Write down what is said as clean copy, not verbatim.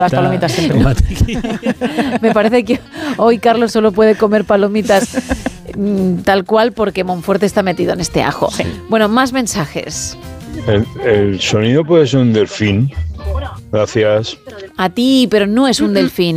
las palomitas siempre. Me parece que hoy Carlos solo puede comer palomitas tal cual porque Monforte está metido en este ajo. Sí. Bueno, más mensajes. El sonido puede ser un delfín. Gracias. A ti, pero no es un delfín.